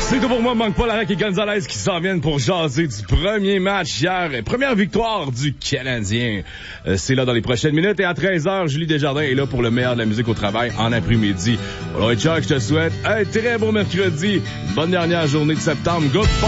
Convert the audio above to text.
C'est tout pour moi, manque pas Larocque et Gonzalez qui s'en viennent pour jaser du premier match hier, première victoire du Canadien. C'est là dans les prochaines minutes et à 13h, Julie Desjardins est là pour le meilleur de la musique au travail en après-midi. Alors Chuck, je te souhaite un très beau mercredi, bonne dernière journée de septembre. Go